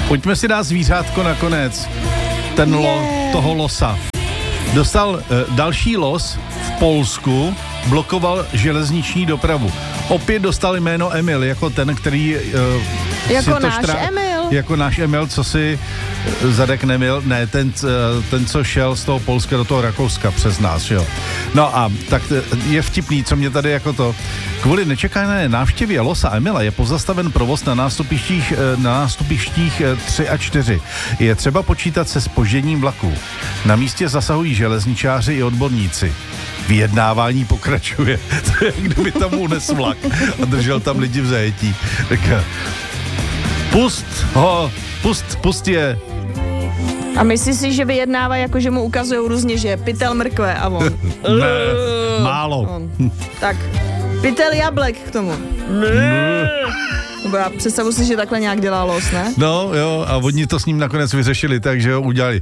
Pojďme si dát zvířátko nakonec. Toho losa. Dostal další los v Polsku, blokoval železniční dopravu. Opět dostal jméno Emil, jako ten, který... jako náš Emil. Jako náš Emil, co si zadek nemil, ne, ten, co šel z toho Polska do toho Rakouska přes nás, jo. No a tak je vtipný, co mě tady jako to... Kvůli nečekané návštěvě losa Emila je pozastaven provoz na nástupištích 3 a 4. Je třeba počítat se zpožděním vlaků. Na místě zasahují železničáři i odborníci. Vyjednávání pokračuje. To je, kdyby tam unes vlak a držel tam lidi v zajetí. Tak pust je. A myslíš si, že vyjednává, jako že mu ukazují různě, že je pytel mrkve a on... Ne, málo. Tak, pytel jablek k tomu. Ne. Já představu si, že takhle nějak dělá los, ne? No jo, a oni to s ním nakonec vyřešili, takže ho udělali.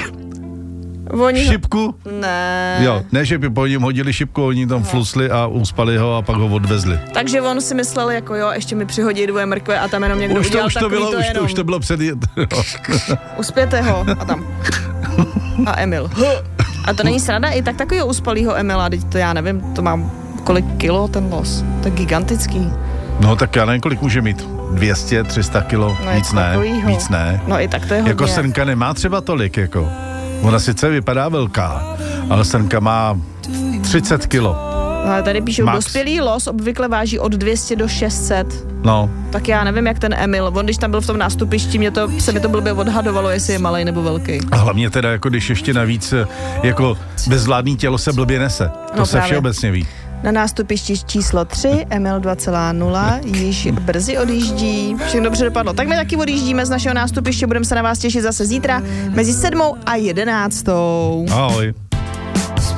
Šipku? Ne. Jo, ne, že by po něm hodili šipku, oni tam flusli a uspali ho a pak ho odvezli. Takže on si myslel, jako jo, ještě mi přihodí 2 mrkve a tam jenom někdo udělal takový Už to bylo před... Uspěte ho a tam. A Emil. A to není sranda, i tak takovýho uspalýho Emila, teď to já nevím, to mám kolik kilo ten los, to je gigantický. No tak já nevím, kolik může mít, 200, 300 kilo, no, víc ne. No i tak to je hodně. Jako srnka nemá třeba tolik, jako. Ona sice vypadá velká, ale srnka má 30 kilo. No ale tady píšou, dospělý los obvykle váží od 200 do 600. No. Tak já nevím, jak ten Emil. On, když tam byl v tom nástupišti, se mi to blbě odhadovalo, jestli je malej nebo velký. A hlavně teda, jako když ještě navíc, jako bezvládný tělo se blbě nese. To se všeobecně ví. Na nástupišti číslo 3, Emil 2,0, již brzy odjíždí. Všechno dobře dopadlo. Tak my taky odjíždíme z našeho nástupiště, budeme se na vás těšit zase zítra mezi 7 a 11. Ahoj.